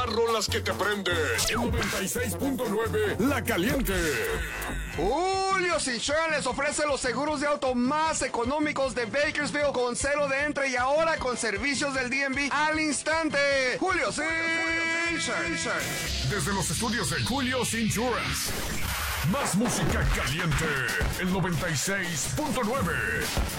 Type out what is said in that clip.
rolas que te prenden. En 96.9, La Caliente. Julio Insurance les ofrece los seguros de auto más económicos de Bakersfield con cero de entre y ahora con servicios del DMV al instante. Julio Insurance. Desde los estudios de Julio's Insurance. Más música caliente. El 96.9.